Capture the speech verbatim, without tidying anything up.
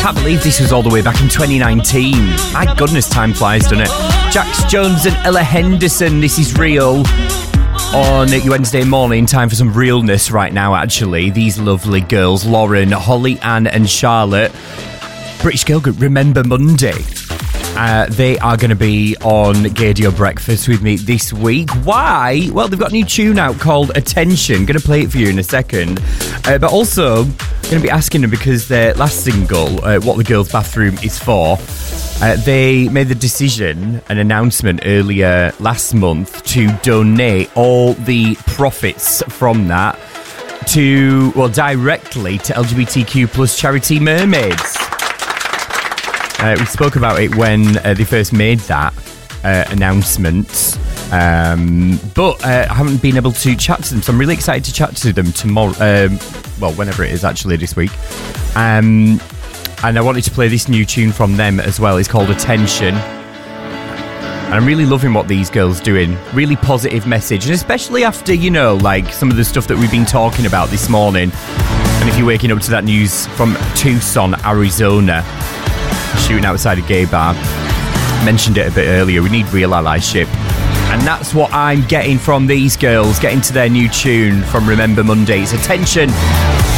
Can't believe this was all the way back in twenty nineteen. My goodness, time flies, doesn't it? Jax Jones and Ella Henderson, This Is Real. On your Wednesday morning, time for some realness right now, actually. These lovely girls, Lauren, Holly Ann and Charlotte. British girl group Remember Monday. Uh, they are going to be on Gaydio Breakfast with me this week. Why? Well, they've got a new tune out called Attention. Going to play it for you in a second. Uh, but also, going to be asking them because their last single, uh, What the Girls' Bathroom Is For, uh, they made the decision, an announcement earlier last month, to donate all the profits from that to, well, directly to L G B T Q plus charity Mermaids. Uh, we spoke about it when uh, they first made that uh, announcement, um, but uh, I haven't been able to chat to them, so I'm really excited to chat to them tomorrow, um, well, whenever it is actually this week. Um, and I wanted to play this new tune from them as well. It's called Attention. And I'm really loving what these girls are doing. Really positive message, and especially after, you know, like some of the stuff that we've been talking about this morning. And if you're waking up to that news from Tucson, Arizona, shooting outside a gay bar, mentioned it a bit earlier, we need real allyship, and that's what I'm getting from these girls, getting to their new tune from Remember Mondays. Attention.